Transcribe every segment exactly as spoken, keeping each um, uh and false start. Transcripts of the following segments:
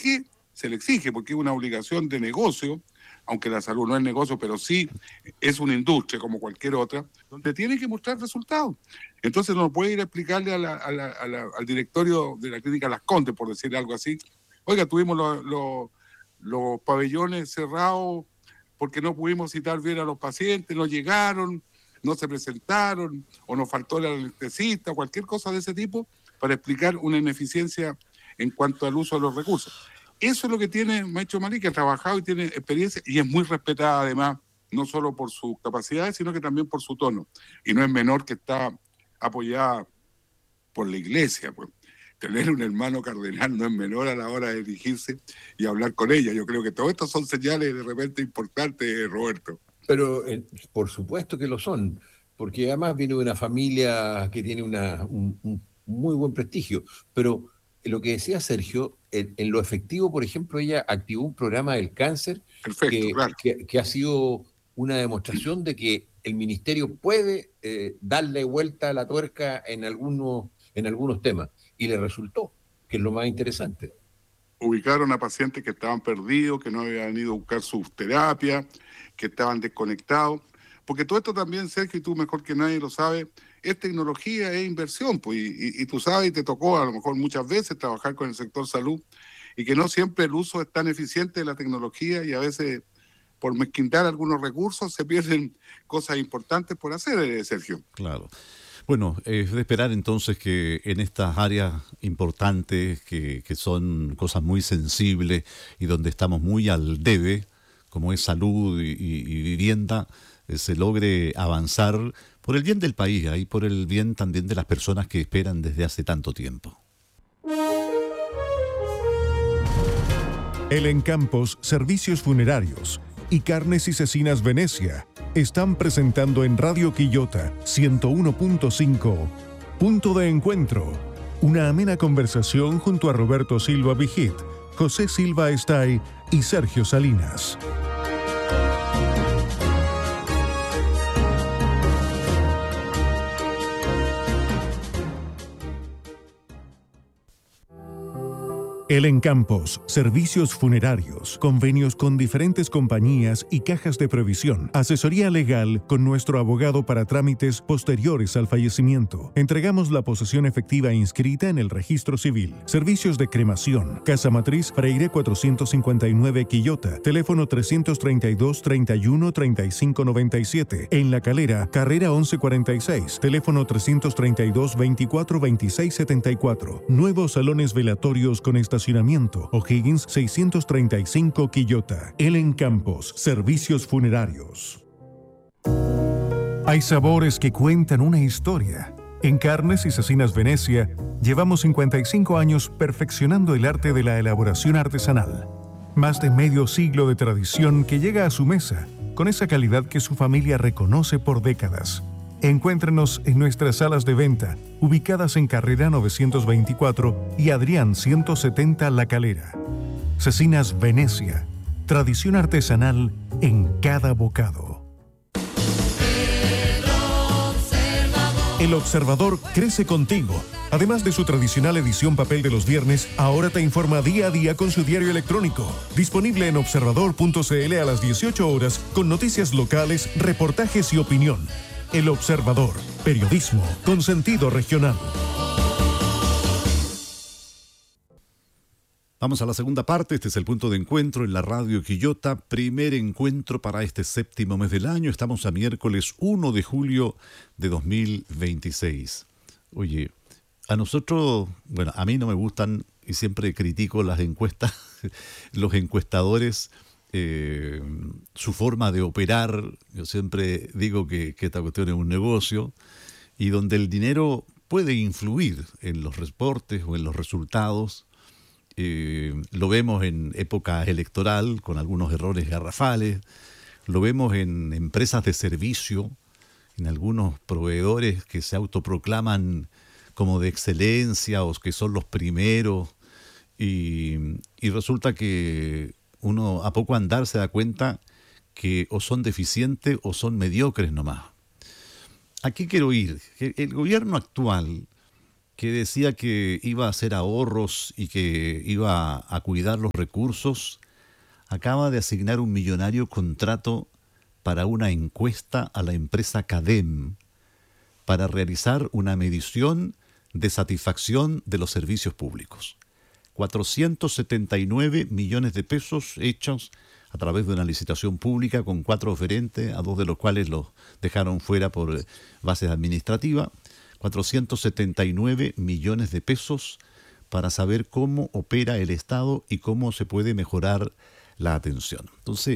exige, se le exige, porque es una obligación de negocio, aunque la salud no es negocio, pero sí es una industria como cualquier otra, donde tiene que mostrar resultados. Entonces no puede ir a explicarle a la, a la, a la, al directorio de la clínica Las Condes, por decir algo así, oiga, tuvimos los, los, los pabellones cerrados porque no pudimos citar bien a los pacientes, no llegaron, no se presentaron, o nos faltó el anestesista, cualquier cosa de ese tipo, para explicar una ineficiencia en cuanto al uso de los recursos. Eso es lo que tiene Maestro Malí, que ha trabajado y tiene experiencia, y es muy respetada además, no solo por sus capacidades, sino que también por su tono. Y no es menor que está apoyada por la iglesia, pues. Tener un hermano cardenal no es menor a la hora de dirigirse y hablar con ella. Yo creo que todo esto son señales de repente importantes, Roberto. Pero eh, por supuesto que lo son, porque además viene de una familia que tiene una, un, un muy buen prestigio. Pero lo que decía Sergio, en, en lo efectivo, por ejemplo, ella activó un programa del cáncer. Perfecto, que, claro. que, que ha sido una demostración de que el ministerio puede eh, darle vuelta a la tuerca en algunos, en algunos temas. Y le resultó, que es lo más interesante. Ubicaron a pacientes que estaban perdidos, que no habían ido a buscar sus terapias, que estaban desconectados. Porque todo esto también, Sergio, y tú mejor que nadie lo sabes, es tecnología, es inversión. Pues, y, y, y tú sabes, y te tocó a lo mejor muchas veces trabajar con el sector salud, y que no siempre el uso es tan eficiente de la tecnología, y a veces por mezquindar algunos recursos se pierden cosas importantes por hacer, Sergio. Claro. Bueno, es de esperar entonces que en estas áreas importantes, que, que son cosas muy sensibles y donde estamos muy al debe, como es salud y, y, y vivienda, eh, se logre avanzar por el bien del país y por el bien también de las personas que esperan desde hace tanto tiempo. El Encampos Servicios Funerarios y Carnes y Cecinas Venecia están presentando en Radio Quillota ciento uno punto cinco Punto de Encuentro, una amena conversación junto a Roberto Silva Vigit, José Silva Estay y Sergio Salinas. El Encampos, servicios funerarios, convenios con diferentes compañías y cajas de previsión, asesoría legal con nuestro abogado para trámites posteriores al fallecimiento. Entregamos la posesión efectiva inscrita en el registro civil. Servicios de cremación, Casa Matriz Freire cuatrocientos cincuenta y nueve Quillota, teléfono trescientos treinta y dos, treinta y uno, treinta y cinco noventa y siete. En La Calera, carrera once cuarenta y seis, teléfono trescientos treinta y dos, veinticuatro, veintiséis setenta y cuatro. Nuevos salones velatorios con estacionamiento. O'Higgins seiscientos treinta y cinco Quillota. El Encampos, servicios funerarios. Hay sabores que cuentan una historia. En Carnes y Cecinas Venecia llevamos cincuenta y cinco años perfeccionando el arte de la elaboración artesanal. Más de medio siglo de tradición que llega a su mesa con esa calidad que su familia reconoce por décadas. Encuéntrenos en nuestras salas de venta, ubicadas en Carrera novecientos veinticuatro y Adrián ciento setenta La Calera. Cecinas Venecia, tradición artesanal en cada bocado. El Observador crece contigo. Además de su tradicional edición papel de los viernes, ahora te informa día a día con su diario electrónico. Disponible en observador punto c l a las dieciocho horas con noticias locales, reportajes y opinión. El Observador, periodismo con sentido regional. Vamos a la segunda parte. Este es el punto de encuentro en la Radio Quillota. Primer encuentro para este séptimo mes del año. Estamos a miércoles uno de julio de dos mil veintiséis. Oye, a nosotros, bueno, a mí no me gustan y siempre critico las encuestas, los encuestadores. Eh, su forma de operar. Yo siempre digo que, que esta cuestión es un negocio y donde el dinero puede influir en los reportes o en los resultados. Eh, lo vemos en época electoral con algunos errores garrafales, lo vemos en empresas de servicio, en algunos proveedores que se autoproclaman como de excelencia o que son los primeros y, y resulta que uno a poco andar se da cuenta que o son deficientes o son mediocres nomás. ¿A qué quiero ir? El gobierno actual que decía que iba a hacer ahorros y que iba a cuidar los recursos, acaba de asignar un millonario contrato para una encuesta a la empresa CADEM para realizar una medición de satisfacción de los servicios públicos. cuatrocientos setenta y nueve millones de pesos hechos a través de una licitación pública con cuatro oferentes, a dos de los cuales los dejaron fuera por eh, bases administrativas. cuatrocientos setenta y nueve millones de pesos para saber cómo opera el Estado y cómo se puede mejorar la atención. Entonces,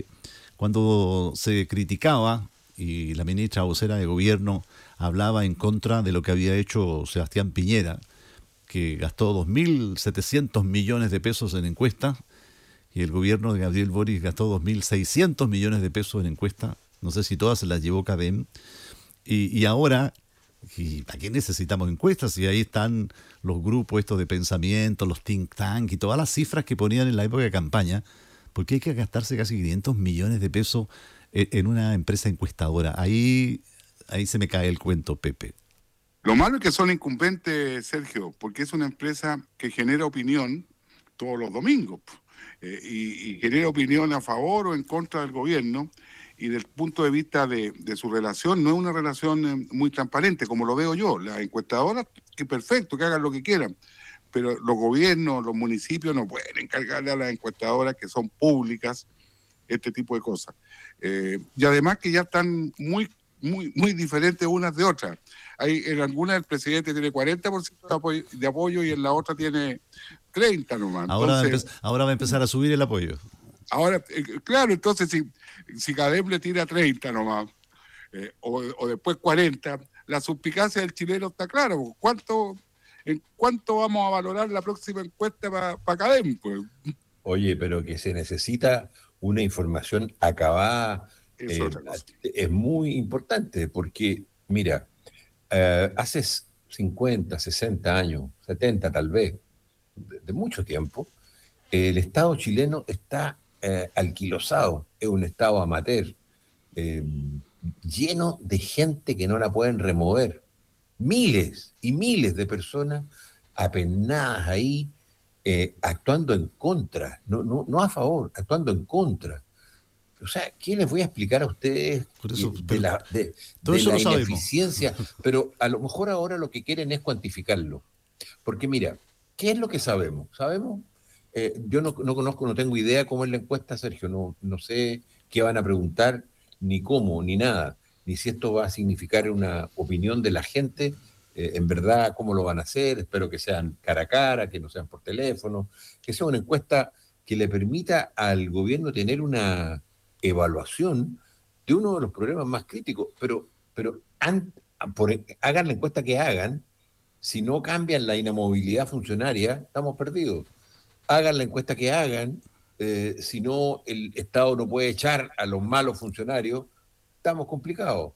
cuando se criticaba y la ministra vocera de gobierno hablaba en contra de lo que había hecho Sebastián Piñera, que gastó dos mil setecientos millones de pesos en encuestas, y el gobierno de Gabriel Boric gastó dos mil seiscientos millones de pesos en encuestas, no sé si todas se las llevó CADEM, y, y ahora, ¿y ¿para qué necesitamos encuestas? Y ahí están los grupos estos de pensamiento, los think tank y todas las cifras que ponían en la época de campaña, porque hay que gastarse casi quinientos millones de pesos en, en una empresa encuestadora. Ahí, ahí se me cae el cuento, Pepe. Lo malo es que son incumbentes, Sergio, porque es una empresa que genera opinión todos los domingos, eh, y, y genera opinión a favor o en contra del gobierno, y desde el punto de vista de, de su relación, no es una relación eh, muy transparente, como lo veo yo. Las encuestadoras, que perfecto, que hagan lo que quieran, pero los gobiernos, los municipios no pueden encargarle a las encuestadoras, que son públicas, este tipo de cosas. Eh, y además que ya están muy, muy, muy diferentes unas de otras. Hay, en algunas el presidente tiene cuarenta por ciento de apoyo, de apoyo y en la otra tiene treinta nomás. Ahora, entonces, va a ahora va a empezar a subir el apoyo. Ahora, eh, claro, entonces si, si CADEM le tira treinta nomás, eh, o, o después cuarenta, la suspicacia del chileno está clara. ¿Cuánto, ¿En cuánto vamos a valorar la próxima encuesta para pa CADEM? Pues? Oye, pero que se necesita una información acabada Es, eh, es muy importante, porque, mira, eh, hace cincuenta, sesenta años, setenta tal vez, de, de mucho tiempo, eh, el Estado chileno está eh, alquilosado, es un Estado amateur, eh, lleno de gente que no la pueden remover. Miles y miles de personas apenadas ahí, eh, actuando en contra, no, no, no a favor, actuando en contra. O sea, ¿qué les voy a explicar a ustedes Por eso, de, pero, la, de, todo de eso la lo sabemos. ineficiencia? Pero a lo mejor ahora lo que quieren es cuantificarlo. Porque mira, ¿qué es lo que sabemos? Sabemos, eh, yo no, no conozco, no tengo idea cómo es la encuesta, Sergio, no, no sé qué van a preguntar, ni cómo, ni nada, ni si esto va a significar una opinión de la gente, eh, en verdad, cómo lo van a hacer. Espero que sean cara a cara, que no sean por teléfono, que sea una encuesta que le permita al gobierno tener una evaluación de uno de los problemas más críticos, pero, pero an, por, hagan la encuesta que hagan, si no cambian la inamovilidad funcionaria, estamos perdidos. Hagan la encuesta que hagan, eh, si no el Estado no puede echar a los malos funcionarios, estamos complicados.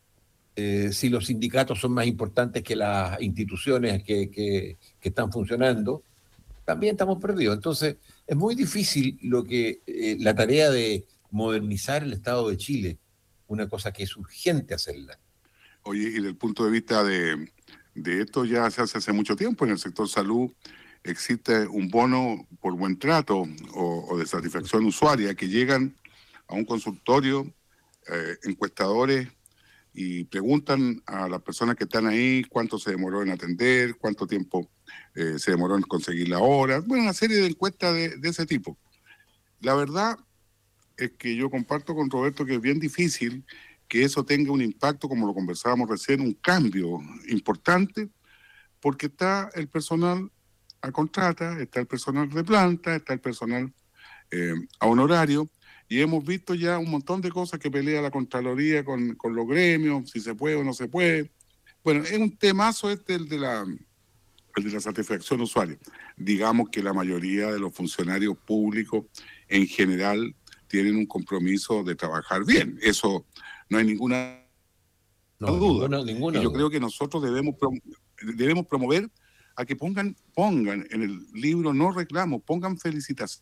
Eh, si los sindicatos son más importantes que las instituciones que, que, que están funcionando, también estamos perdidos. Entonces, es muy difícil lo que eh, la tarea de modernizar el Estado de Chile, una cosa que es urgente hacerla. Oye, y desde el punto de vista de, de esto ya se hace hace mucho tiempo en el sector salud, existe un bono por buen trato o, o de satisfacción usuaria, que llegan a un consultorio eh, encuestadores y preguntan a las personas que están ahí cuánto se demoró en atender, cuánto tiempo eh, se demoró en conseguir la hora, bueno, una serie de encuestas de, de ese tipo. La verdad es que yo comparto con Roberto que es bien difícil que eso tenga un impacto, como lo conversábamos recién, un cambio importante, porque está el personal a contrata, está el personal de planta, está el personal eh, a honorario, y hemos visto ya un montón de cosas que pelea la Contraloría con, con los gremios, si se puede o no se puede. Bueno, es un temazo este el de la, el de la satisfacción usuaria. Digamos que la mayoría de los funcionarios públicos en general tienen un compromiso de trabajar bien. Eso no hay ninguna no, duda. Ninguna, ninguna y yo duda. creo que nosotros debemos, prom debemos promover a que pongan, pongan en el libro no reclamos, pongan felicitaciones.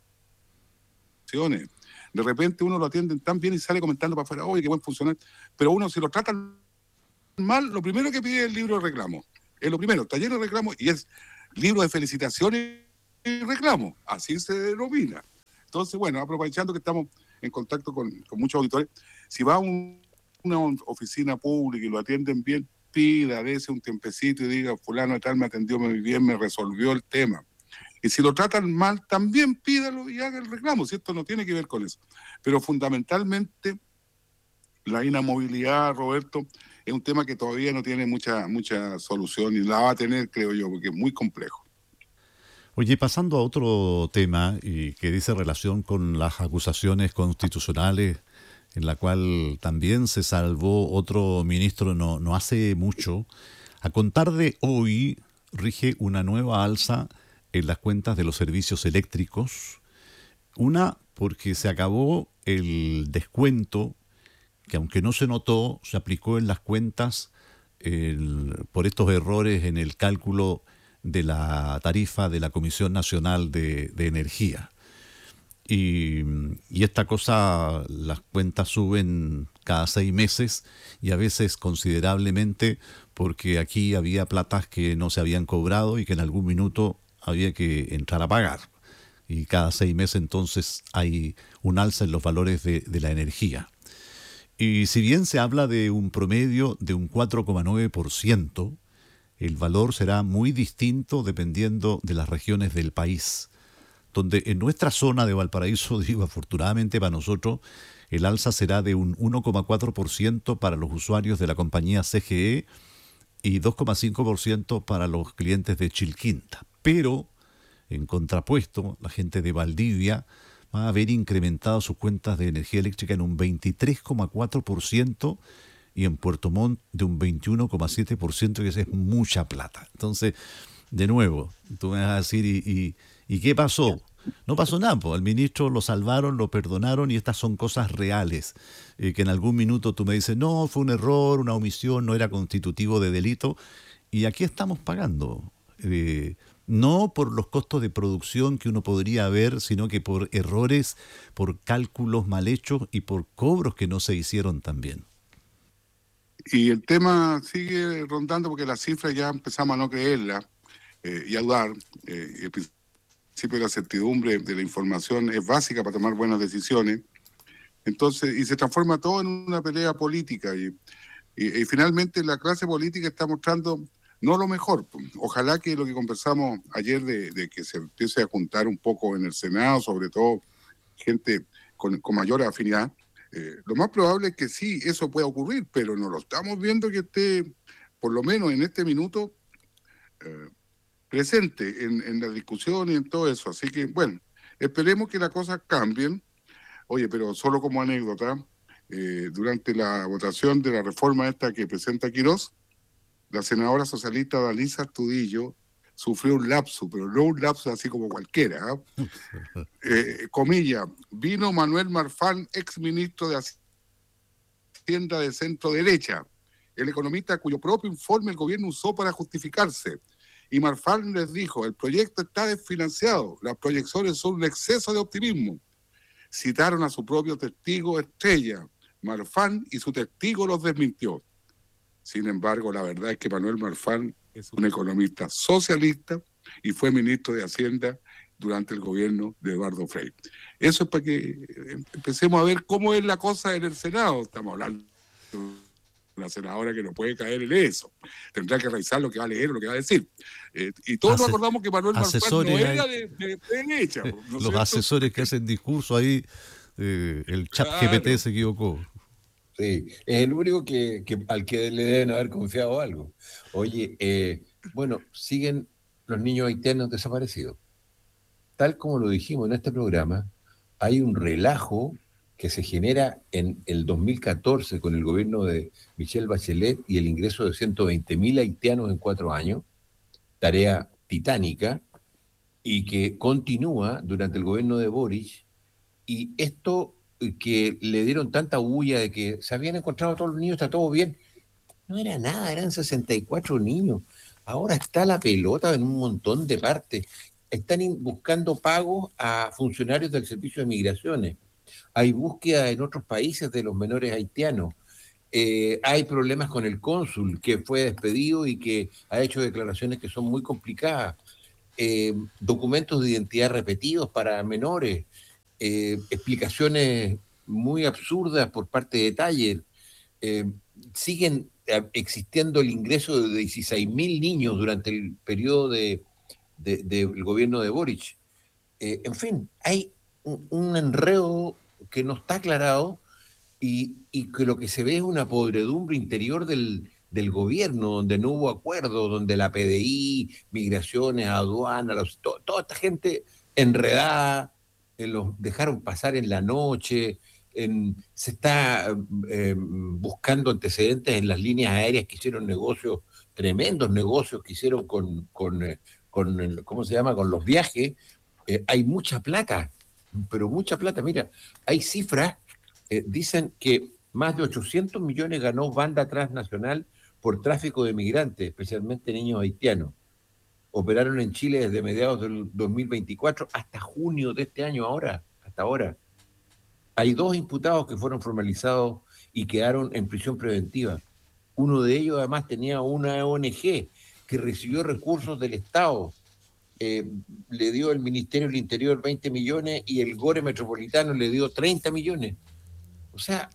De repente uno lo atienden tan bien y sale comentando para afuera, oye, qué buen funcionario. Pero uno, si lo tratan mal, lo primero que pide es el libro de reclamos. Es lo primero, está lleno de reclamos y es libro de felicitaciones y reclamos, así se denomina. Entonces, bueno, aprovechando que estamos en contacto con, con muchos auditores, si va a un, una oficina pública y lo atienden bien, pida, dése un tiempecito y diga, fulano de tal me atendió muy bien, me resolvió el tema. Y si lo tratan mal, también pídalo y haga el reclamo, si esto no tiene que ver con eso. Pero fundamentalmente, la inamovilidad, Roberto, es un tema que todavía no tiene mucha, mucha solución y la va a tener, creo yo, porque es muy complejo. Oye, pasando a otro tema y que dice relación con las acusaciones constitucionales, en la cual también se salvó otro ministro no, no hace mucho, a contar de hoy rige una nueva alza en las cuentas de los servicios eléctricos. Una, porque se acabó el descuento que, aunque no se notó, se aplicó en las cuentas el, por estos errores en el cálculo de la tarifa de la Comisión Nacional de, de Energía. Y, y esta cosa, las cuentas suben cada seis meses y a veces considerablemente, porque aquí había platas que no se habían cobrado y que en algún minuto había que entrar a pagar. Y cada seis meses entonces hay un alza en los valores de, de la energía. Y si bien se habla de un promedio de un cuatro coma nueve por ciento, el valor será muy distinto dependiendo de las regiones del país, donde en nuestra zona de Valparaíso, digo, afortunadamente para nosotros, el alza será de un uno coma cuatro por ciento para los usuarios de la compañía C G E y dos coma cinco por ciento para los clientes de Chilquinta. Pero, en contrapuesto, la gente de Valdivia va a haber incrementado sus cuentas de energía eléctrica en un veintitrés coma cuatro por ciento y en Puerto Montt de un veintiuno coma siete por ciento, que eso es mucha plata. Entonces, de nuevo, tú me vas a decir, ¿y, y, ¿y qué pasó? No pasó nada, pues al ministro lo salvaron, lo perdonaron y estas son cosas reales. Eh, que en algún minuto tú me dices, no, fue un error, una omisión, no era constitutivo de delito. Y aquí estamos pagando. Eh, no por los costos de producción que uno podría ver, sino que por errores, por cálculos mal hechos y por cobros que no se hicieron también. Y el tema sigue rondando porque las cifras ya empezamos a no creerlas eh, y a dudar. Eh, el principio de la certidumbre de la información es básica para tomar buenas decisiones. Entonces, y se transforma todo en una pelea política. Y, y, y finalmente la clase política está mostrando no lo mejor. Ojalá que lo que conversamos ayer de, de que se empiece a juntar un poco en el Senado, sobre todo gente con, con mayor afinidad, eh, lo más probable es que sí, eso pueda ocurrir, pero no lo estamos viendo que esté, por lo menos en este minuto, eh, presente en, en la discusión y en todo eso. Así que, bueno, esperemos que las cosas cambien. Oye, pero solo como anécdota, eh, durante la votación de la reforma esta que presenta Quirós, la senadora socialista Dalisa Astudillo sufrió un lapso, pero no un lapso así como cualquiera. ¿eh? Eh, comilla, vino Manuel Marfán, ex ministro de Hacienda de centro derecha, el economista cuyo propio informe el gobierno usó para justificarse. Y Marfán les dijo, el proyecto está desfinanciado, las proyecciones son un exceso de optimismo. Citaron a su propio testigo estrella, Marfán, y su testigo los desmintió. Sin embargo, la verdad es que Manuel Marfán es un economista socialista y fue ministro de Hacienda durante el gobierno de Eduardo Frei. Eso es para que empecemos a ver cómo es la cosa en el Senado. Estamos hablando de una senadora que no puede caer en eso. Tendrá que revisar lo que va a leer o lo que va a decir. Eh, y todos Ases- nos acordamos que Manuel Marfán no era de, de, de derecha. ¿no Los cierto? asesores que hacen discurso ahí, eh, el chat claro. G P T se equivocó. Sí, es el único que, que, al que le deben haber confiado algo. Oye, eh, bueno, siguen los niños haitianos desaparecidos. Tal como lo dijimos en este programa, hay un relajo que se genera en el dos mil catorce con el gobierno de Michelle Bachelet y el ingreso de ciento veinte mil haitianos en cuatro años, tarea titánica, y que continúa durante el gobierno de Boric, y esto que le dieron tanta bulla de que se habían encontrado a todos los niños, está todo bien. No era nada, eran sesenta y cuatro niños. Ahora está la pelota en un montón de partes. Están buscando pagos a funcionarios del Servicio de Migraciones. Hay búsqueda en otros países de los menores haitianos. Eh, hay problemas con el cónsul, que fue despedido y que ha hecho declaraciones que son muy complicadas. Eh, documentos de identidad repetidos para menores, eh, explicaciones muy absurdas por parte de Taller. Eh, siguen existiendo el ingreso de dieciséis mil niños durante el periodo de, de, de, del gobierno de Boric. Eh, en fin, hay un, un enredo que no está aclarado y, y que lo que se ve es una podredumbre interior del, del gobierno, donde no hubo acuerdo, donde la P D I, migraciones, aduanas, los, to, toda esta gente enredada, eh, los dejaron pasar en la noche. En, se está eh, buscando antecedentes en las líneas aéreas que hicieron negocios, tremendos negocios que hicieron con, con, con ¿cómo se llama?, con los viajes. Eh, hay mucha plata, pero mucha plata. Mira, hay cifras, eh, dicen que más de ochocientos millones ganó Banda Transnacional por tráfico de migrantes, especialmente niños haitianos. Operaron en Chile desde mediados del dos mil veinticuatro hasta junio de este año, ahora, hasta ahora. Hay dos imputados que fueron formalizados y quedaron en prisión preventiva. Uno de ellos además tenía una O N G que recibió recursos del Estado. Eh, le dio el Ministerio del Interior veinte millones y el Gore Metropolitano le dio treinta millones. O sea,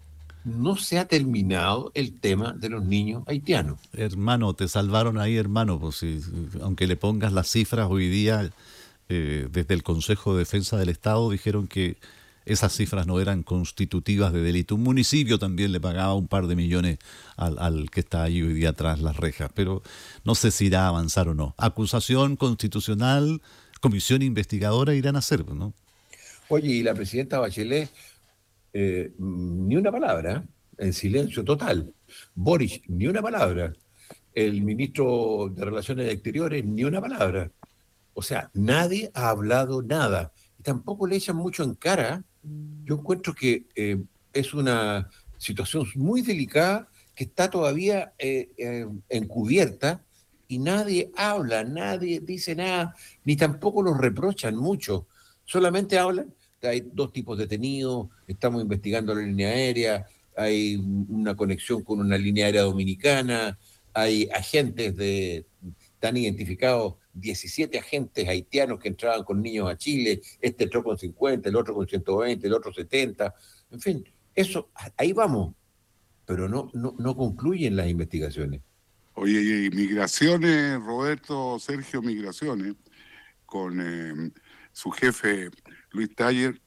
no se ha terminado el tema de los niños haitianos. Hermano, te salvaron ahí, hermano. Pues, si, aunque le pongas las cifras hoy día, eh, desde el Consejo de Defensa del Estado dijeron que esas cifras no eran constitutivas de delito. Un municipio también le pagaba un par de millones al, al que está ahí hoy día tras las rejas, pero no sé si irá a avanzar o no. Acusación constitucional, comisión investigadora irán a hacer, ¿no? Oye, y la presidenta Bachelet, eh, ni una palabra, en silencio total. Boric, ni una palabra. El ministro de Relaciones Exteriores, ni una palabra. O sea, nadie ha hablado nada. Y tampoco le echan mucho en cara. Yo encuentro que eh, es una situación muy delicada que está todavía eh, eh, encubierta y nadie habla, nadie dice nada, ni tampoco los reprochan mucho. Solamente hablan que hay dos tipos de detenidos, estamos investigando la línea aérea, hay una conexión con una línea aérea dominicana, hay agentes de... Están identificados diecisiete agentes haitianos que entraban con niños a Chile, este entró con cincuenta, el otro con ciento veinte, el otro setenta, en fin, eso, ahí vamos, pero no, no, no concluyen las investigaciones. Oye, y Migraciones, Roberto, Sergio Migraciones, con eh, su jefe Luis Taller,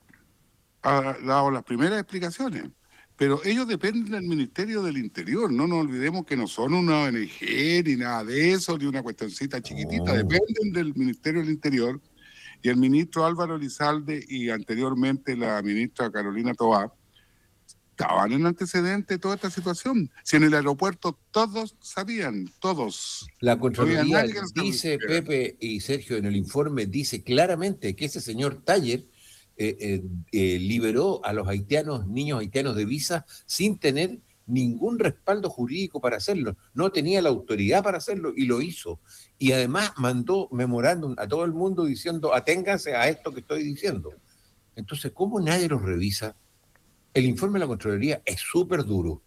ha dado las primeras explicaciones. Pero ellos dependen del Ministerio del Interior, no nos olvidemos que no son una O N G ni nada de eso, ni una cuestioncita chiquitita, oh. Dependen del Ministerio del Interior, y el ministro Álvaro Elizalde y anteriormente la ministra Carolina Toá estaban en antecedente de toda esta situación. Si en el aeropuerto todos sabían, todos. La Contraloría dice, Pepe y Sergio, en el informe dice claramente que ese señor Taller Eh, eh, eh, liberó a los haitianos, niños haitianos de visa sin tener ningún respaldo jurídico para hacerlo. No tenía la autoridad para hacerlo y lo hizo. Y además mandó memorándum a todo el mundo diciendo, aténganse a esto que estoy diciendo. Entonces, ¿cómo nadie los revisa? El informe de la Contraloría es súper duro.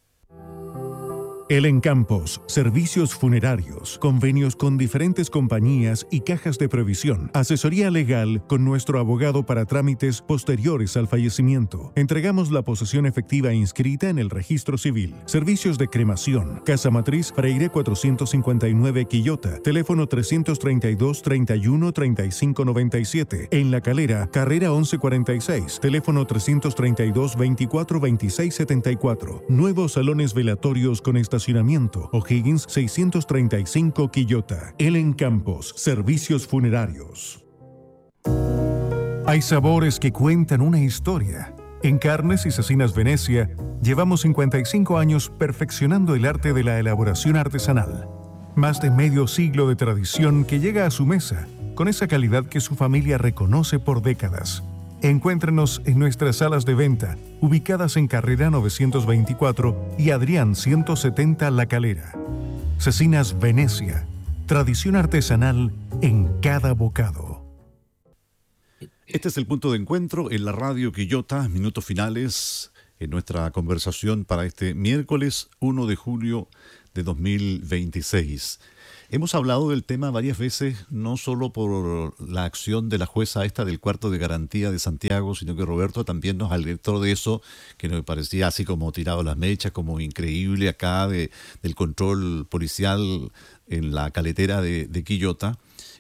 El Encampos, servicios funerarios, convenios con diferentes compañías y cajas de previsión, asesoría legal con nuestro abogado para trámites posteriores al fallecimiento. Entregamos la posesión efectiva inscrita en el registro civil. Servicios de cremación, Casa Matriz Freire cuatrocientos cincuenta y nueve Quillota, teléfono trescientos treinta y dos, treinta y uno, treinta y cinco noventa y siete. En La Calera, carrera once cuarenta y seis, teléfono trescientos treinta y dos, veinticuatro, veintiséis setenta y cuatro. Nuevos salones velatorios con estacionamiento. O'Higgins seiscientos treinta y cinco Quillota. El Encampos, servicios funerarios. Hay sabores que cuentan una historia. En Carnes y Cecinas Venecia llevamos cincuenta y cinco años perfeccionando el arte de la elaboración artesanal. Más de medio siglo de tradición que llega a su mesa con esa calidad que su familia reconoce por décadas. Encuéntrenos en nuestras salas de venta, ubicadas en Carrera novecientos veinticuatro y Adrián ciento setenta La Calera. Cecinas Venecia, tradición artesanal en cada bocado. Este es el punto de encuentro en la radio Quillota, minutos finales. en nuestra conversación para este miércoles uno de julio de dos mil veintiséis. Hemos hablado del tema varias veces, no solo por la acción de la jueza esta del cuarto de garantía de Santiago, sino que Roberto también nos alertó de eso, que nos parecía así como tirado las mechas, como increíble acá de, del control policial en la caletera de, de Quillota.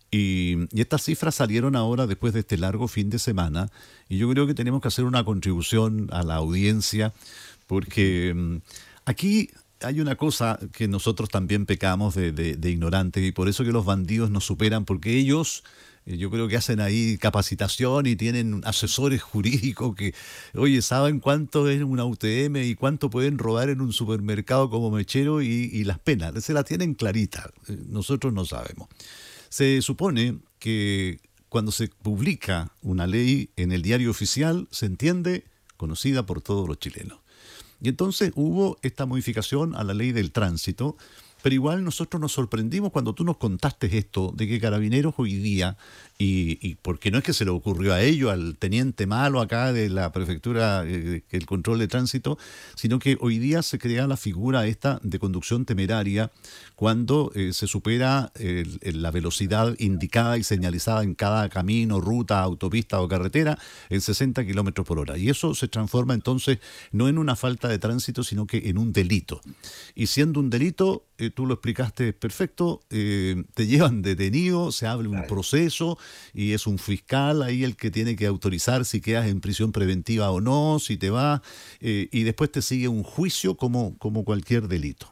Y, y estas cifras salieron ahora después de este largo fin de semana, y yo creo que tenemos que hacer una contribución a la audiencia, porque um, aquí hay una cosa que nosotros también pecamos de, de, de ignorantes, y por eso que los bandidos nos superan, porque ellos, eh, yo creo que hacen ahí capacitación y tienen asesores jurídicos que, oye, saben cuánto es una U T M y cuánto pueden robar en un supermercado como mechero, y, y las penas, se las tienen claritas, nosotros no sabemos. Se supone que cuando se publica una ley en el diario oficial, se entiende conocida por todos los chilenos. Y entonces hubo esta modificación a la ley del tránsito, pero igual nosotros nos sorprendimos cuando tú nos contaste esto, de que Carabineros hoy día, y, y porque no es que se le ocurrió a ellos, al teniente malo acá de la prefectura, eh, el control de tránsito, sino que hoy día se crea la figura esta de conducción temeraria cuando eh, se supera eh, la velocidad indicada y señalizada en cada camino, ruta, autopista o carretera en sesenta kilómetros por hora. Y eso se transforma entonces no en una falta de tránsito, sino que en un delito. Y siendo un delito, eh, tú lo explicaste perfecto, eh, te llevan detenido, se abre un proceso y es un fiscal ahí el que tiene que autorizar si quedas en prisión preventiva o no, si te vas, eh, y después te sigue un juicio como, como cualquier delito.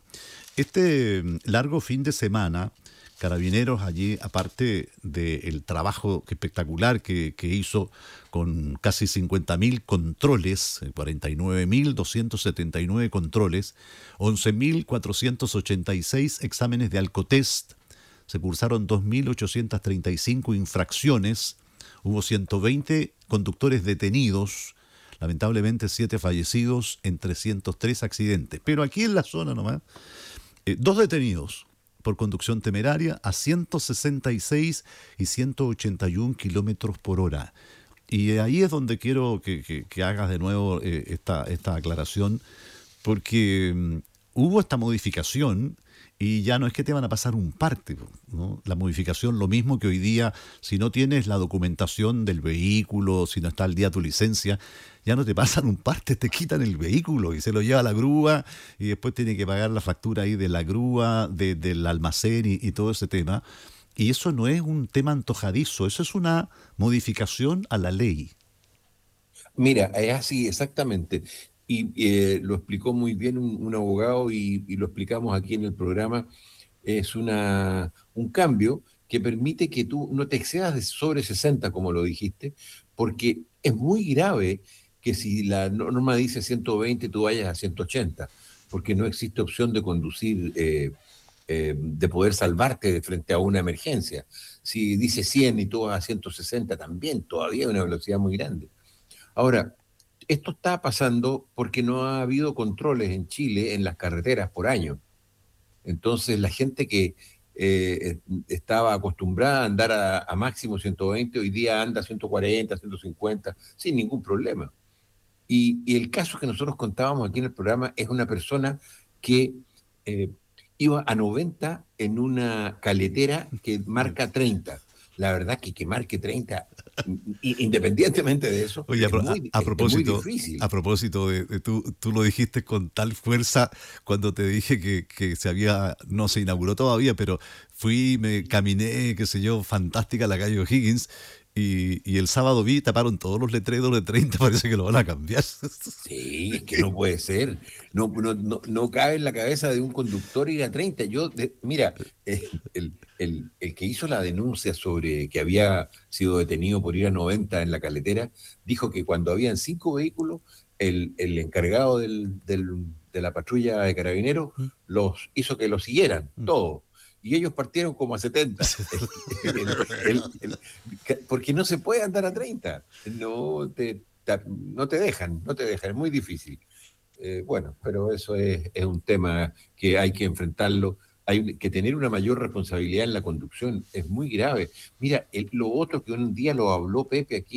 Este largo fin de semana, Carabineros allí, aparte del trabajo espectacular que, que hizo con casi cincuenta mil controles, cuarenta y nueve mil doscientos setenta y nueve controles, once mil cuatrocientos ochenta y seis exámenes de alcotest, se cursaron dos mil ochocientas treinta y cinco infracciones, hubo ciento veinte conductores detenidos, lamentablemente siete fallecidos en trescientos tres accidentes. Pero aquí en la zona nomás, eh, dos detenidos por conducción temeraria a ciento sesenta y seis y ciento ochenta y uno kilómetros por hora. Y ahí es donde quiero que, que, que hagas de nuevo eh, esta, esta aclaración, porque um, hubo esta modificación y ya no es que te van a pasar un parte, ¿no? La modificación, lo mismo que hoy día, si no tienes la documentación del vehículo, si no está al día tu licencia, ya no te pasan un parte, te quitan el vehículo y se lo lleva a la grúa y después tiene que pagar la factura ahí de la grúa, de, del almacén y, y todo ese tema. Y eso no es un tema antojadizo, eso es una modificación a la ley. Mira, es así, exactamente. Y eh, lo explicó muy bien un, un abogado y, y lo explicamos aquí en el programa. Es una, un cambio que permite que tú no te excedas de sobre sesenta, como lo dijiste, porque es muy grave que si la norma dice ciento veinte, tú vayas a ciento ochenta, porque no existe opción de conducir, eh, eh, de poder salvarte de frente a una emergencia. Si dice cien y tú vas a ciento sesenta, también todavía hay una velocidad muy grande. Ahora, esto está pasando porque no ha habido controles en Chile en las carreteras por año. Entonces, la gente que eh, estaba acostumbrada a andar a, a máximo ciento veinte, hoy día anda a ciento cuarenta, ciento cincuenta, sin ningún problema. Y, y el caso que nosotros contábamos aquí en el programa es una persona que eh, iba a noventa en una caletera que marca treinta. La verdad que que marque treinta, independientemente de eso, Oye, a, es, muy, a, a propósito, es muy difícil. A propósito de, de tú, tú lo dijiste con tal fuerza cuando te dije que, que se había, no se inauguró todavía, pero fui, me caminé, qué sé yo, fantástica la calle O'Higgins. Y, y el sábado vi, taparon todos los letreros de treinta, parece que lo van a cambiar. Sí, es que no puede ser. No, no, no, no cabe en la cabeza de un conductor ir a treinta. Yo, de, mira, eh, el, el, el que hizo la denuncia sobre que había sido detenido por ir a noventa en la caletera, dijo que cuando habían cinco vehículos, el, el encargado del, del, de la patrulla de Carabineros los hizo que los siguieran, todos. Y ellos partieron como a setenta. el, el, el, porque no se puede andar a treinta. No te, te, no te dejan, no te dejan, es muy difícil. Eh, bueno, pero eso es, es un tema que hay que enfrentarlo. Hay que tener una mayor responsabilidad en la conducción, es muy grave. Mira, el, lo otro que un día lo habló Pepe aquí,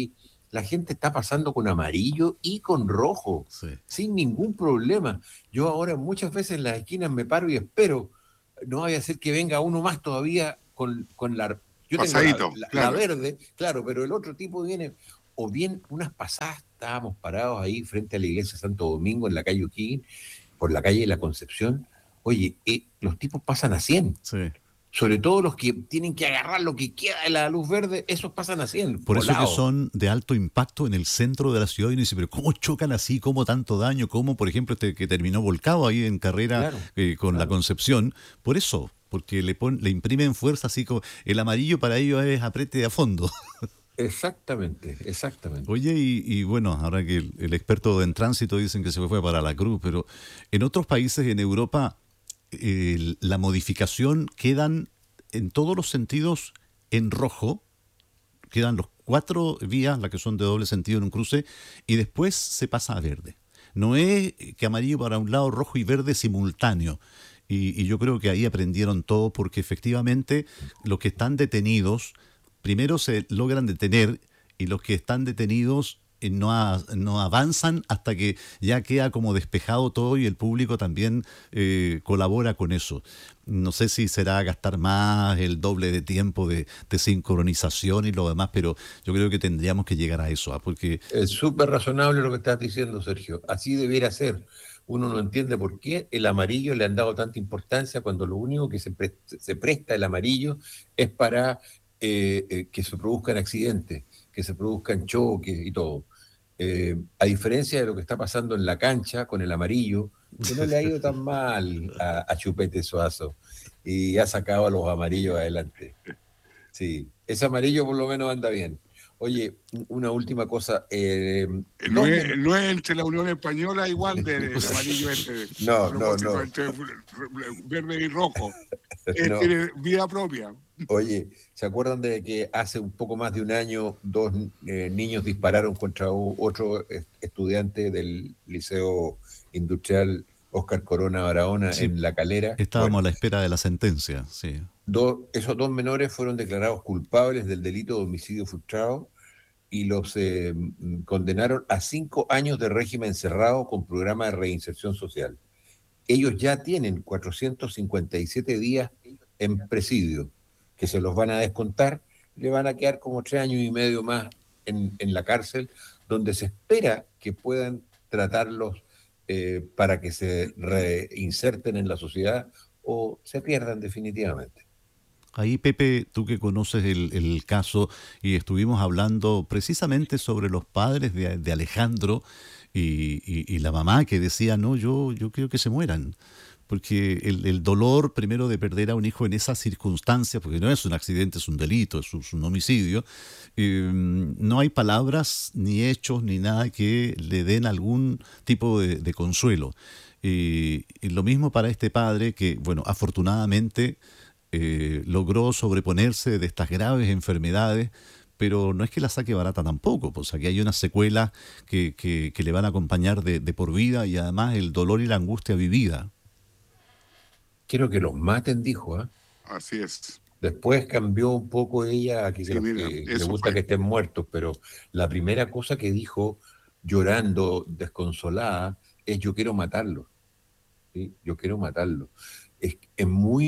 la gente está pasando con amarillo y con rojo, Sí. sin ningún problema. Yo ahora muchas veces en las esquinas me paro y espero, no vaya a ser que venga uno más todavía con, con la... Yo tengo la, Pasadito, la- la claro. verde, claro, pero el otro tipo viene, o bien unas pasadas, estábamos parados ahí frente a la iglesia Santo Domingo, en la calle O'Higgins, por la calle de la Concepción. Oye, eh, los tipos pasan a cien. Sí. Sobre todo los que tienen que agarrar lo que queda de la luz verde, esos pasan a cien. Por eso que volados. son de alto impacto en el centro de la ciudad y uno dice, pero ¿cómo chocan así? ¿Cómo tanto daño? ¿Cómo, por ejemplo, este que terminó volcado ahí en carrera Claro, eh, con la claro. Concepción? Por eso, porque le, pon, le imprimen fuerza así como el amarillo para ellos es aprete a fondo. Exactamente, exactamente. Oye, y, y bueno, ahora que el, el experto en tránsito dicen que se fue para la cruz, pero en otros países en Europa eh, la modificación quedan en todos los sentidos en rojo, quedan los cuatro vías, las que son de doble sentido en un cruce, y después se pasa a verde. No es que amarillo para un lado, rojo y verde simultáneo. Y, y yo creo que ahí aprendieron todo porque efectivamente los que están detenidos, primero se logran detener y los que están detenidos eh, no, a- no avanzan hasta que ya queda como despejado todo y el público también eh, colabora con eso. No sé si será gastar más, el doble de tiempo de, de sincronización y lo demás, pero yo creo que tendríamos que llegar a eso, ¿ah? Porque Es súper razonable lo que estás diciendo, Sergio. Así debiera ser. Uno no entiende por qué el amarillo le han dado tanta importancia cuando lo único que se, pre- se presta el amarillo es para eh, eh, que se produzcan accidentes, que se produzcan choques y todo. Eh, a diferencia de lo que está pasando en la cancha con el amarillo, que no le ha ido tan mal a, a Chupete Suazo y ha sacado a los amarillos adelante. Sí, ese amarillo por lo menos anda bien. Oye, una última cosa. eh, Eh, No dos es, men- no es entre la Unión Española igual de, de amarillo este. No, a no, propósito, no. entre verde y rojo. Eh, No. Tiene vida propia. Oye, ¿se acuerdan de que hace un poco más de un año dos eh, niños dispararon contra u- otro eh, estudiante del Liceo Industrial Óscar Corona Barahona sí, en La Calera? estábamos Bueno, a la espera de la sentencia, sí. do- esos dos menores fueron declarados culpables del delito de homicidio frustrado y los eh, mm, condenaron a cinco años de régimen cerrado con programa de reinserción social. Ellos ya tienen cuatrocientos cincuenta y siete días en presidio, que se los van a descontar, le van a quedar como tres años y medio más en, en la cárcel, donde se espera que puedan tratarlos eh, para que se reinserten en la sociedad o se pierdan definitivamente. Ahí, Pepe, tú que conoces el, el caso y estuvimos hablando precisamente sobre los padres de, de Alejandro y, y- y la mamá que decía, no, yo, yo quiero que se mueran. Porque el, el dolor primero de perder a un hijo en esas circunstancias, porque no es un accidente, es un delito, es un, es un homicidio, eh, no hay palabras, ni hechos, ni nada que le den algún tipo de, de consuelo. Y, y lo mismo para este padre que, bueno, afortunadamente eh, logró sobreponerse de estas graves enfermedades, pero no es que la saque barata tampoco, pues aquí hay unas secuelas que, que, que le van a acompañar de, de por vida y además el dolor y la angustia vivida. Quiero que los maten, dijo, ¿ah? Así es. Después cambió un poco ella a que, que Sí, los mira, que le eso gusta fue. que estén muertos, pero la primera cosa que dijo, llorando, desconsolada, es yo quiero matarlo, ¿sí? Yo quiero matarlo. Es, es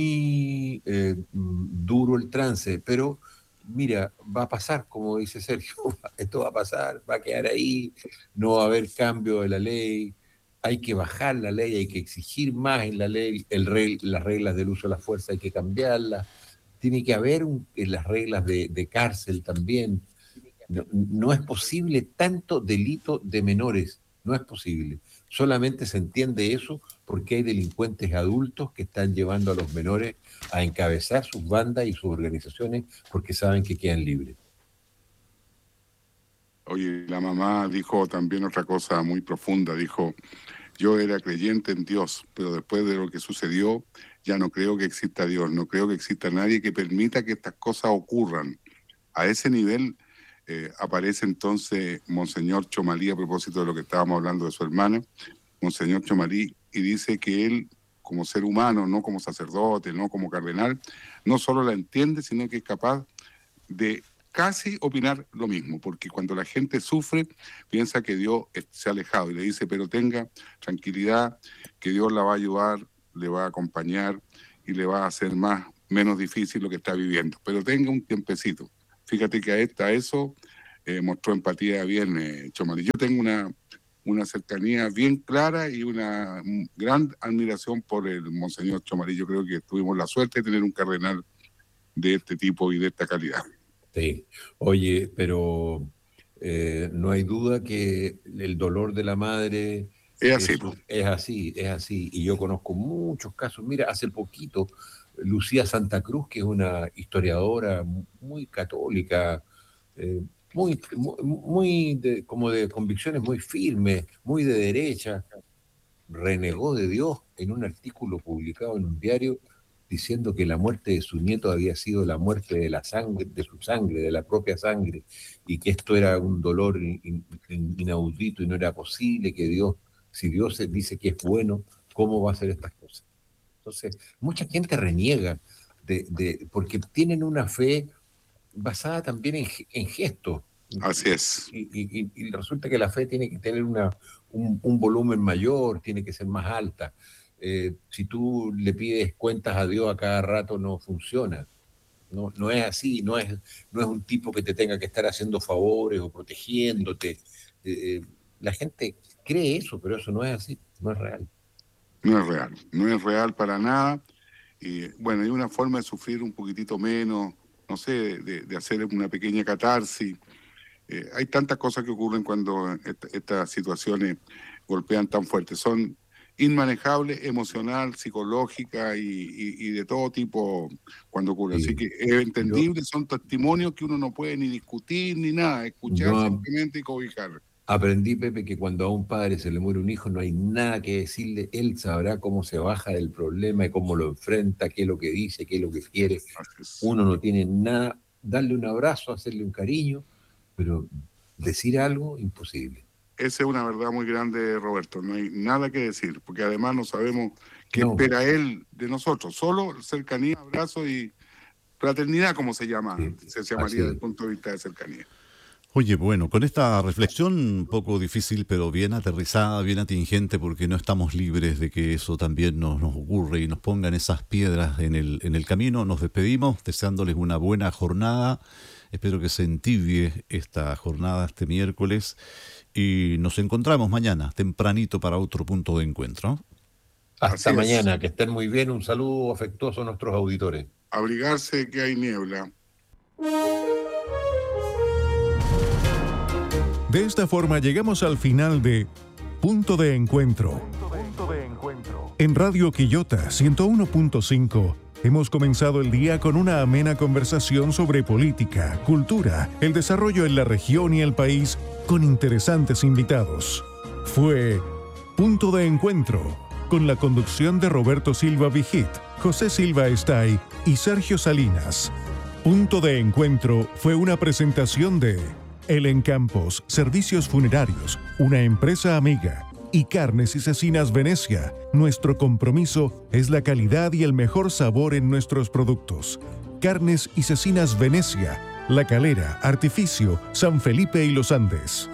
muy eh, mm, duro el trance, pero mira, va a pasar, como dice Sergio, esto va a pasar, va a quedar ahí, no va a haber cambio de la ley, hay que bajar la ley, hay que exigir más en la ley, el reg- las reglas del uso de la fuerza hay que cambiarlas, tiene que haber un- en las reglas de, de cárcel también. No, no es posible tanto delito de menores, no es posible. Solamente se entiende eso porque hay delincuentes adultos que están llevando a los menores a encabezar sus bandas y sus organizaciones porque saben que quedan libres. Oye, la mamá dijo también otra cosa muy profunda. Dijo, yo era creyente en Dios, pero después de lo que sucedió, ya no creo que exista Dios, no creo que exista nadie que permita que estas cosas ocurran. A ese nivel eh, aparece entonces Monseñor Chomalí, a propósito de lo que estábamos hablando de su hermana, Monseñor Chomalí, y dice que él, como ser humano, no como sacerdote, no como cardenal, no solo la entiende, sino que es capaz de casi opinar lo mismo, porque cuando la gente sufre, piensa que Dios se ha alejado y le dice, pero tenga tranquilidad, que Dios la va a ayudar, le va a acompañar y le va a hacer más, menos difícil lo que está viviendo. Pero tenga un tiempecito. Fíjate que a, esta, a eso eh, mostró empatía bien eh, Chomarí. Yo tengo una, una cercanía bien clara y una gran admiración por el Monseñor Chomarí. Yo creo que tuvimos la suerte de tener un cardenal de este tipo y de esta calidad. Sí, oye, pero eh, no hay duda que el dolor de la madre es así, es, es así, es así. Y yo conozco muchos casos. Mira, hace poquito, Lucía Santa Cruz, que es una historiadora muy católica, eh, muy, muy, muy de, como de convicciones muy firmes, muy de derecha, renegó de Dios en un artículo publicado en un diario diciendo que la muerte de su nieto había sido la muerte de la sangre, de su sangre, de la propia sangre, y que esto era un dolor in, in, inaudito y no era posible que Dios, si Dios dice que es bueno, ¿cómo va a hacer estas cosas? Entonces, mucha gente reniega de, de, porque tienen una fe basada también en, en gestos. Así es. Y, y, y resulta que la fe tiene que tener una, un, un volumen mayor, tiene que ser más alta. Eh, si tú le pides cuentas a Dios a cada rato, no funciona. No, no es así, no es, no es un tipo que te tenga que estar haciendo favores o protegiéndote. Eh, la gente cree eso, pero eso no es así, no es real. No es real, no es real para nada. Y bueno, hay una forma de sufrir un poquitito menos, no sé, de, de hacer una pequeña catarsis. Eh, hay tantas cosas que ocurren cuando esta, estas situaciones golpean tan fuerte. Son inmanejables, emocional, psicológica y, y, y de todo tipo cuando ocurre. Sí. Así que es entendible, yo, son testimonios que uno no puede ni discutir ni nada, escuchar no, simplemente y cobijar. Aprendí, Pepe, que cuando a un padre se le muere un hijo no hay nada que decirle, él sabrá cómo se baja del problema y cómo lo enfrenta, qué es lo que dice, qué es lo que quiere. Uno no tiene nada, darle un abrazo, hacerle un cariño, pero decir algo, imposible. Esa es una verdad muy grande, Roberto, no hay nada que decir, porque además no sabemos qué no. espera él de nosotros, solo cercanía, abrazo y fraternidad, como se llama, sí, se llamaría desde el punto de vista de cercanía. Oye, bueno, con esta reflexión un poco difícil, pero bien aterrizada, bien atingente, porque no estamos libres de que eso también nos, nos ocurre y nos pongan esas piedras en el, en el camino, nos despedimos deseándoles una buena jornada. Espero que se entibie esta jornada este miércoles y nos encontramos mañana, tempranito, para otro punto de encuentro. Hasta Así mañana, es. Que estén muy bien. Un saludo afectuoso a nuestros auditores. Abrigarse que hay niebla. De esta forma llegamos al final de Punto de Encuentro. Punto de Encuentro. En Radio Quillota ciento uno punto cinco. Hemos comenzado el día con una amena conversación sobre política, cultura, el desarrollo en la región y el país, con interesantes invitados. Fue Punto de Encuentro, con la conducción de Roberto Silva Vigit, José Silva Estay y Sergio Salinas. Punto de Encuentro fue una presentación de El Encampos, Servicios Funerarios, una empresa amiga, y Carnes y Cecinas Venecia. Nuestro compromiso es la calidad y el mejor sabor en nuestros productos. Carnes y Cecinas Venecia, La Calera, Artificio, San Felipe y Los Andes.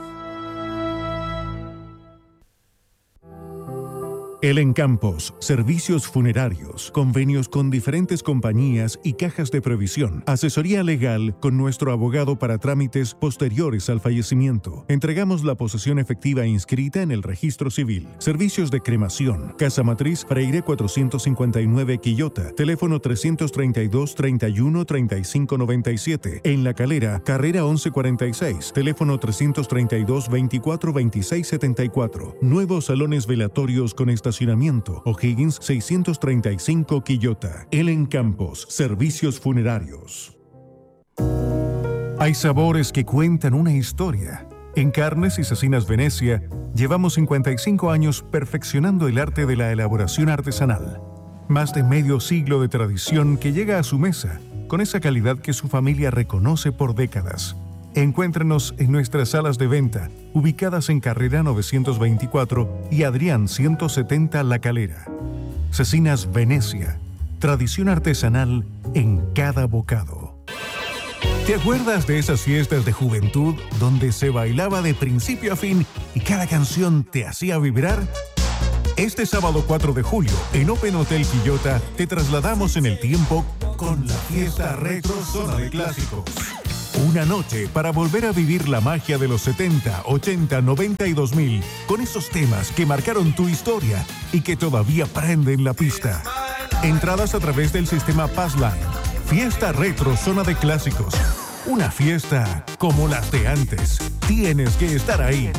El Encampos, Servicios Funerarios, convenios con diferentes compañías y cajas de previsión, asesoría legal con nuestro abogado para trámites posteriores al fallecimiento. Entregamos la posesión efectiva inscrita en el registro civil. Servicios de cremación, Casa Matriz, Freire cuatrocientos cincuenta y nueve Quillota, teléfono trescientos treinta y dos, treinta y uno, treinta y cinco noventa y siete. En La Calera, carrera once cuarenta y seis, teléfono trescientos treinta y dos, veinticuatro, veintiséis setenta y cuatro. Nuevos salones velatorios con estacionamiento. O'Higgins seiscientos treinta y cinco Quillota. El Encampos, Servicios Funerarios. Hay sabores que cuentan una historia. En Carnes y Cecinas Venecia llevamos cincuenta y cinco años perfeccionando el arte de la elaboración artesanal. Más de medio siglo de tradición que llega a su mesa con esa calidad que su familia reconoce por décadas. Encuéntrenos en nuestras salas de venta, ubicadas en Carrera novecientos veinticuatro y Adrián ciento setenta La Calera. Cecinas Venecia, tradición artesanal en cada bocado. ¿Te acuerdas de esas fiestas de juventud donde se bailaba de principio a fin y cada canción te hacía vibrar? Este sábado cuatro de julio, en Open Hotel Quillota, te trasladamos en el tiempo con la fiesta retro Zona de Clásicos. Una noche para volver a vivir la magia de los setenta, ochenta, noventa y dos mil, con esos temas que marcaron tu historia y que todavía prenden la pista. Entradas a través del sistema Passline. Fiesta retro Zona de Clásicos. Una fiesta como las de antes. Tienes que estar ahí.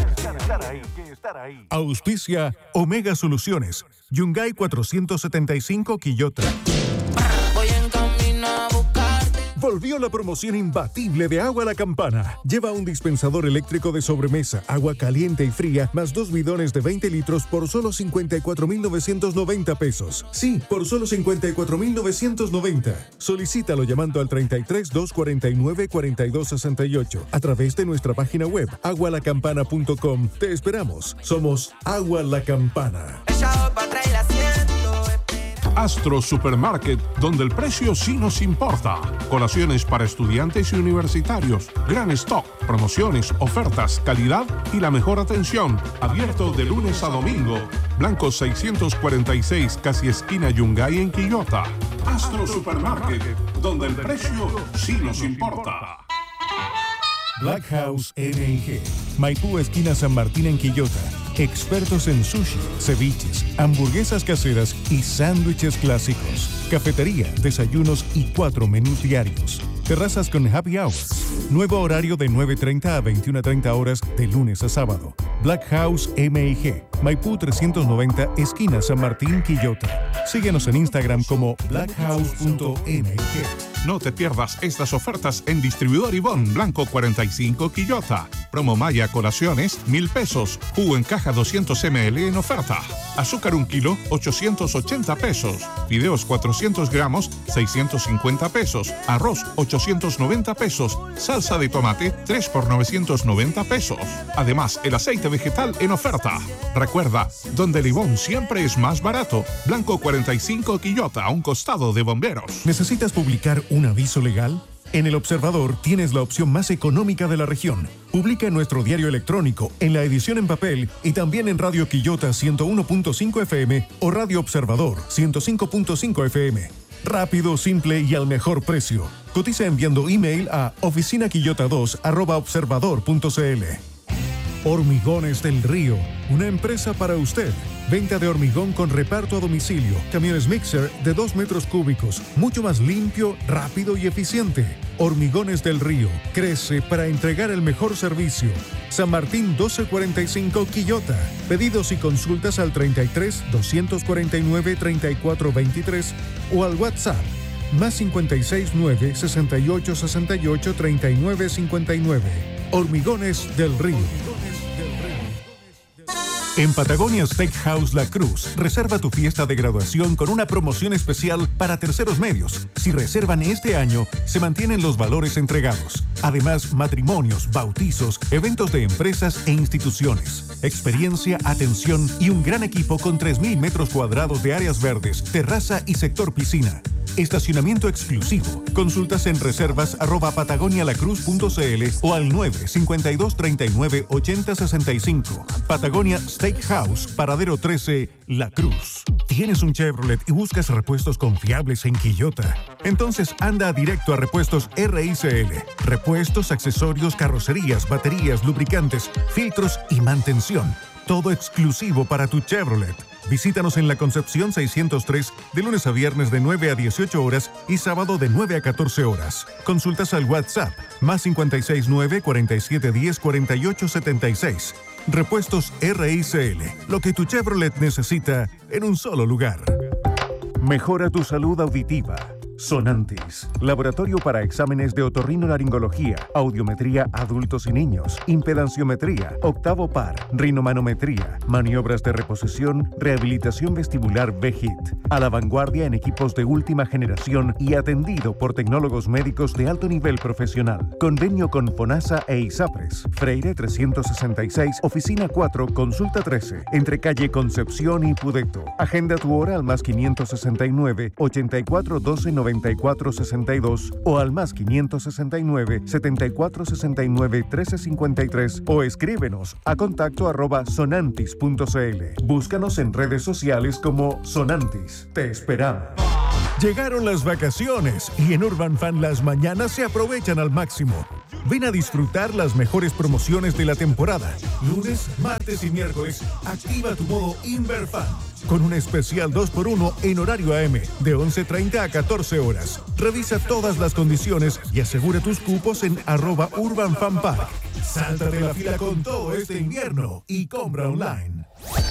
Auspicia Omega Soluciones. Yungay cuatrocientos setenta y cinco Quillota. Voy en camino a buscarte. Volvió la promoción imbatible de Agua La Campana. Lleva un dispensador eléctrico de sobremesa, agua caliente y fría, más dos bidones de veinte litros por solo cincuenta y cuatro mil novecientos noventa pesos. Sí, por solo cincuenta y cuatro mil novecientos noventa. Solicítalo llamando al treinta y tres, doscientos cuarenta y nueve, cuarenta y dos sesenta y ocho a través de nuestra página web agua la campana punto com. Te esperamos. Somos Agua La Campana. Echado para atrás y la siento. Astro Supermarket, donde el precio sí nos importa. Colaciones para estudiantes y universitarios. Gran stock, promociones, ofertas, calidad y la mejor atención. Abierto de lunes a domingo. Blanco seiscientos cuarenta y seis, casi esquina Yungay en Quillota. Astro Supermarket, donde el precio sí nos importa. Black House N y G. Maipú, esquina San Martín en Quillota. Expertos en sushi, ceviches, hamburguesas caseras y sándwiches clásicos. Cafetería, desayunos y cuatro menús diarios. Terrazas con happy hours. Nuevo horario de nueve treinta a veintiuna treinta horas de lunes a sábado. Black House M y G. Maipú trescientos noventa, esquina San Martín, Quillota. Síguenos en Instagram como black house punto m y g. No te pierdas estas ofertas en Distribuidor Ivón, Blanco cuarenta y cinco, Quillota. Promo Maya Colaciones, mil pesos. Jugo en caja doscientos mililitros en oferta. Azúcar un kilo, ochocientos ochenta pesos. Fideos cuatrocientos gramos, seiscientos cincuenta pesos. Arroz, ochocientos noventa pesos. Salsa de tomate, tres por novecientos noventa pesos. Además, el aceite vegetal en oferta. Recuerda, donde el Ivón siempre es más barato. Blanco cuarenta y cinco, Quillota, a un costado de Bomberos. ¿Necesitas publicar un aviso legal? En El Observador tienes la opción más económica de la región. Publica en nuestro diario electrónico, en la edición en papel y también en Radio Quillota ciento uno punto cinco F M o Radio Observador ciento cinco punto cinco F M. Rápido, simple y al mejor precio. Cotiza enviando email a oficina quillota dos arroba observador punto c l. Hormigones del Río, una empresa para usted. Venta de hormigón con reparto a domicilio. Camiones mixer de dos metros cúbicos. Mucho más limpio, rápido y eficiente. Hormigones del Río. Crece para entregar el mejor servicio. San Martín doce cuarenta y cinco, Quillota. Pedidos y consultas al treinta y tres, doscientos cuarenta y nueve, treinta y cuatro veintitrés o al WhatsApp más cincuenta y seis, nueve, sesenta y ocho, sesenta y ocho, treinta y nueve, cincuenta y nueve. Hormigones del Río. En Patagonia Steakhouse La Cruz, reserva tu fiesta de graduación con una promoción especial para terceros medios. Si reservan este año, se mantienen los valores entregados. Además, matrimonios, bautizos, eventos de empresas e instituciones. Experiencia, atención y un gran equipo con tres mil metros cuadrados de áreas verdes, terraza y sector piscina. Estacionamiento exclusivo. Consultas en reservas arroba patagonialacruz punto c l o al nueve cincuenta y dos treinta y nueve ochenta sesenta y cinco. Patagonia Steakhouse, Paradero trece, La Cruz. ¿Tienes un Chevrolet y buscas repuestos confiables en Quillota? Entonces anda directo a Repuestos R I C L. Repuestos, accesorios, carrocerías, baterías, lubricantes, filtros y mantención. Todo exclusivo para tu Chevrolet. Visítanos en La Concepción seiscientos tres de lunes a viernes de nueve a dieciocho horas y sábado de nueve a catorce horas. Consultas al WhatsApp más cincuenta y seis, nueve, cuarenta y siete, diez, cuarenta y ocho, setenta y seis. Repuestos R I C L. Lo que tu Chevrolet necesita en un solo lugar. Mejora tu salud auditiva. Sonantis, laboratorio para exámenes de otorrinolaringología, audiometría adultos y niños, impedanciometría, octavo par, rinomanometría, maniobras de reposición, rehabilitación vestibular V H I T, a la vanguardia en equipos de última generación y atendido por tecnólogos médicos de alto nivel profesional. Convenio con FONASA e ISAPRES, Freire trescientos sesenta y seis, oficina cuatro, consulta trece, entre calle Concepción y Pudeto. Agenda tu hora al más quinientos sesenta y nueve, ochenta y cuatro, doce, noventa noventa y cuatro sesenta y dos o al más quinientos sesenta y nueve, setenta y cuatro sesenta y nueve, trece cincuenta y tres o escríbenos a contacto arroba sonantis punto cl. Búscanos en redes sociales como Sonantis. Te esperamos. Llegaron las vacaciones y en Urban Fan las mañanas se aprovechan al máximo. Ven a disfrutar las mejores promociones de la temporada. Lunes, martes y miércoles, activa tu modo Inverfan con un especial dos por uno en horario A M de once treinta a catorce horas. Revisa todas las condiciones y asegura tus cupos en arroba Urban Fan Park. Sáltate la fila con todo este invierno y compra online.